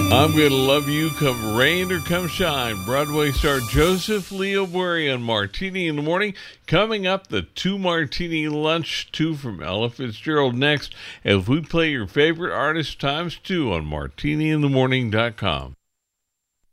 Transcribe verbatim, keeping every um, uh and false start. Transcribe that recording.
I'm Gonna Love You Come Rain or Come Shine. Broadway star Joseph Leo Bury on Martini in the Morning. Coming up, the two martini lunch, two from Ella Fitzgerald next, as we play your favorite artist times two on martini in the morning dot com.